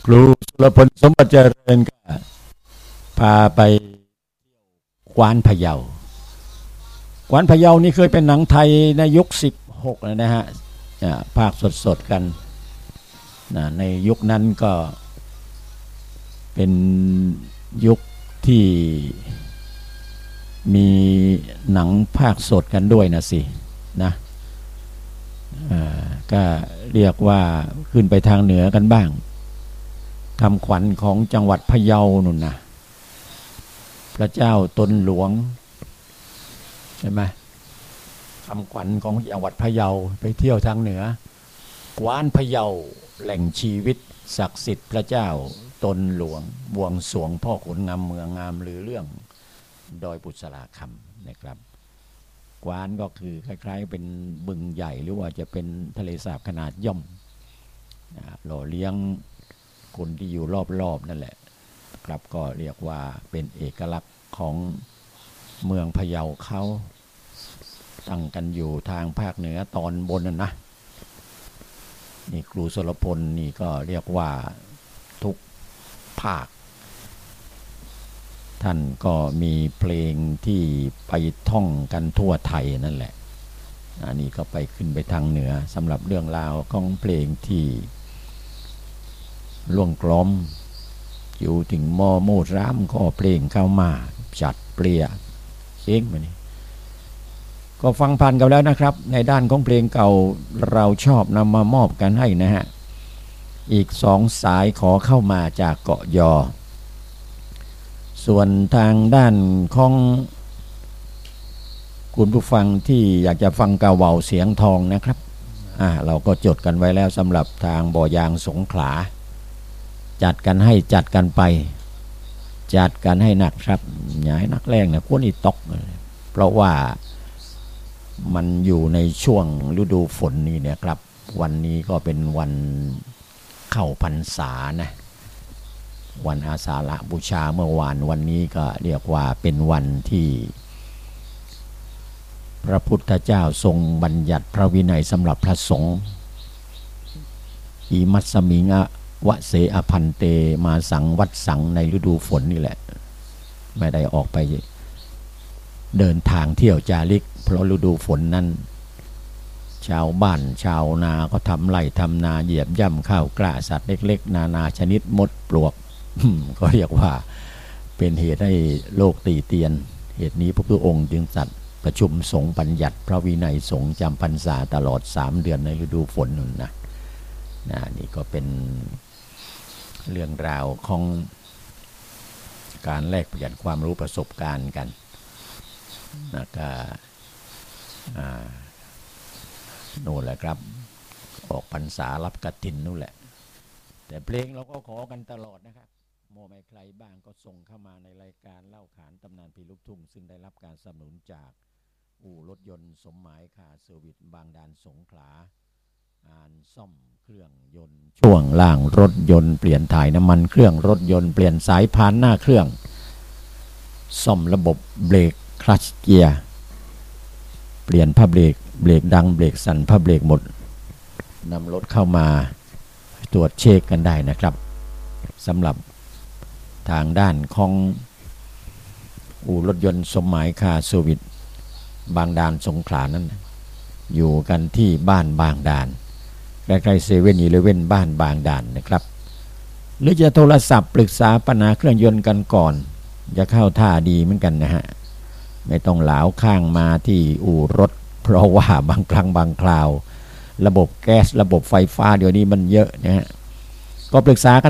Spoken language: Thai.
ครูสุรพลสมบัติเจริญก็พาไปกวานพะเยากวานพะเยานี่เคยเป็นหนังไทยในยุค16นะฮะภาคสดๆกันในยุคนั้นก็เป็นยุคที่มีหนังภาคสดกันด้วยนะสินะก็เรียกว่าขึ้นไปทางเหนือกันบ้างคำขวัญของจังหวัดพะเยานุ่นนะพระเจ้าตนหลวงใช่ไหมคำขวัญของจังหวัดพะเยาไปเที่ยวทางเหนือกวานพะเยาแหล่งชีวิตศักดิ์สิทธิ์พระเจ้าตนหลวงบวงสรวงพ่อขุนงามเมืองงามหรือเรื่องดอยปุษราคำนะครับกวานก็คือคล้ายๆเป็นบึงใหญ่หรือว่าจะเป็นทะเลสาบขนาดย่อมหล่อเลี้ยงคนที่อยู่รอบๆนั่นแหละครับก็เรียกว่าเป็นเอกลักษณ์ของเมืองพะเยาเขาตั้งกันอยู่ทางภาคเหนือตอนบนนะนี่ครูสุรพลนี่ก็เรียกว่าทุกภาคท่านก็มีเพลงที่ไปท่องกันทั่วไทยนั่นแหละอันนี้ก็ไปขึ้นไปทางเหนือสำหรับเรื่องราวของเพลงที่ล่วงกล้อมอยู่ถึงมอโมดร้ามก็เพลงเข้ามาจัดเปลี่ยเองมานี่ก็ฟังผ่านกันแล้วนะครับในด้านของเพลงเก่าเราชอบนำมามอบกันให้นะฮะอีก2 สายขอเข้ามาจากเกาะยอส่วนทางด้านของคุณผู้ฟังที่อยากจะฟังกะเหว่าเสียงทองนะครับเราก็จดกันไว้แล้วสำหรับทางบ่อยางสงขลาจัดกันให้จัดกันไปจัดกันให้หนักครับอย่าให้นักแรงนะควรอีตกเพราะว่ามันอยู่ในช่วงฤดูฝนนี่เนี่ยครับวันนี้ก็เป็นวันเข้าพรรษานะวันอาสาฬหบูชาเมื่อวานวันนี้ก็เรียกว่าเป็นวันที่พระพุทธเจ้าทรงบัญญัติพระวินัยสำหรับพระสงฆ์อิมัสสมิงะวะเสอพันเตมาสังวัดสังในฤดูฝนนี่แหละไม่ได้ออกไปเดินทางเที่ยวจาริกเพราะฤดูฝนนั้นชาวบ้านชาวนาก็ทำไร่ทำนาเหยียบย่ำข้าวกล้าสัตว์เล็กๆนานาชนิดมดปลวกก็เรียกว่าเป็นเหตุให้โลกตีเตียนเหตุนี้พระพุทธองค์จึงจัดประชุมสงฆ์บัญญัติพระวินัยสงฆ์จำพรรษาตลอด3 เดือนในฤดูฝนนั่นนะนี่ก็เป็นเรื่องราวของการแลกเปลี่ยนความรู้ประสบการณ์กันนะก็นู่นแหละครับออกพรรษารับกฐินนู่นแหละแต่เพลงเราก็ขอกันตลอดนะครับโมไม่ใครบ้างก็ส่งเข้ามาในรายการเล่าขานตำนานผีลูกทุ่งซึ่งได้รับการสนับสนุนจากอู่รถยนต์สมหมายคาร์เซอร์วิสบางดานสงขลาซ่อมเครื่องยนต์ช่วงล่างรถยนต์เปลี่ยนถ่ายน้ำมันเครื่องรถยนต์เปลี่ยนสายพานหน้าเครื่องซ่อมระบบเบรกคลัตช์เกียร์เปลี่ยนผ้าเบรกดังเบรกสั่นผ้าเบรกหมดนำรถเข้ามาตรวจเช็คกันได้นะครับสำหรับทางด้านของอู่รถยนต์สมหมายคาร์เซอร์วิสบางดานสงขลานั้นอยู่กันที่บ้านบางดานใกล้ๆ7-11บ้านบางดานนะครับหรือจะโทรศัพท์ปรึกษาปัญหาเครื่องยนต์กันก่อนจะเข้าท่าดีเหมือนกันนะฮะไม่ต้องเหลาข้างมาที่อู่รถเพราะว่าบางครั้งบางคราวระบบแก๊สระบบไฟฟ้าเดี๋ยวนี้มันเยอะนะฮะก็ปรึกษากัน